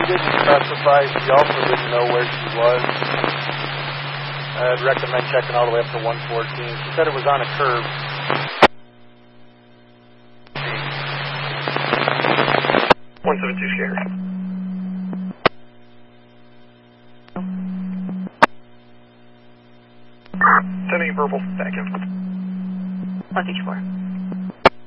didn't specify. She also didn't know where she was. I'd recommend checking all the way up to 114. She said it was on a curve. 172 scared. Sending verbal back in. 154.